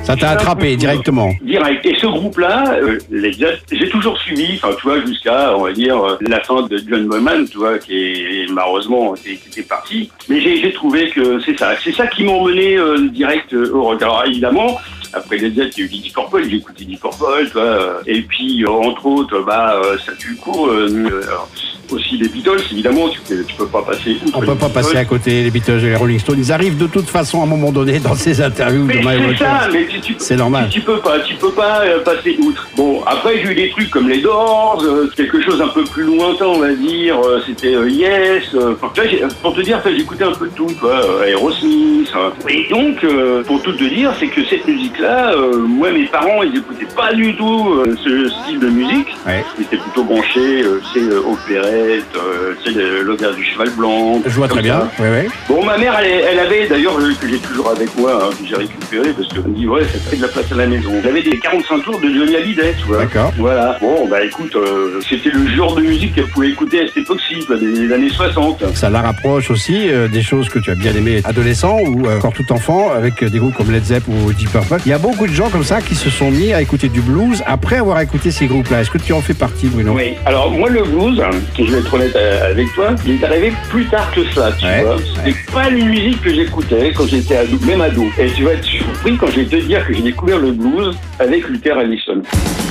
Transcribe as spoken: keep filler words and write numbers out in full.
Ça t'a attrapé directement. Direct. Et ce groupe-là, euh, les Zepp, j'ai toujours suivi, enfin, tu vois, jusqu'à, on va dire, euh, la fin de John Bonham, tu vois, qui est, malheureusement, qui était parti. Mais j'ai, j'ai trouvé que c'est ça. C'est ça qui m'a emmené euh, direct euh, au rock. Alors, évidemment, après les Zepp, il y a eu Deep Purple, j'ai écouté Deep Purple, tu vois. Euh, et puis, euh, entre autres, bah, euh, ça tue le coup. Euh, euh, aussi les Beatles, évidemment, tu peux, tu peux pas passer. On peut pas passer à côté les Beatles et les Rolling Stones. Ils arrivent de toute façon à un moment donné dans ces interviews mais de My c'est ça, mais tu, tu, c'est normal. Tu, tu peux pas, tu peux pas euh, passer outre. Bon, après j'ai eu des trucs comme les Doors, euh, quelque chose un peu plus lointain, on va dire. Euh, c'était euh, Yes. Euh, là, j'ai, pour te dire, j'écoutais un peu de tout, quoi. Euh, Aerosmith. Hein. Et donc, euh, pour tout te dire, c'est que cette musique-là, euh, moi, mes parents, ils écoutaient pas du tout euh, ce style de musique. Ouais. Ils étaient plutôt branchés, euh, c'est euh, opérette, euh, c'est l'auberge du cheval blanc. Je vois très bien. Oui, oui. Bon, ma mère, elle, elle avait, d'ailleurs, que j'ai toujours avec moi, hein, que j'ai récupéré, parce qu'elle me dit, ouais, ça fait de la place à la maison. J'avais des quarante-cinq tours de Johnny Hallyday, tu vois. D'accord. Voilà. Bon, bah écoute, euh, c'était le genre de musique qu'elle pouvait écouter à cette époque-ci, quoi, des années soixante. Ça la rapproche aussi euh, des choses que tu as bien aimées adolescent ou euh, encore tout enfant, avec euh, des groupes comme Led Zepp ou Deep Purple. Il y a beaucoup de gens comme ça qui se sont mis à écouter du blues après avoir écouté ces groupes-là. Est-ce que tu en fais partie, Bruno? Oui. Alors, moi, le blues, je vais être honnête avec toi, il est arrivé plus tard que ça, tu ouais. vois. C'était ouais. pas une musique que j'écoutais quand j'étais ado, même ado. Et tu vas être surpris quand je vais te dire que j'ai découvert le blues avec Luther Allison.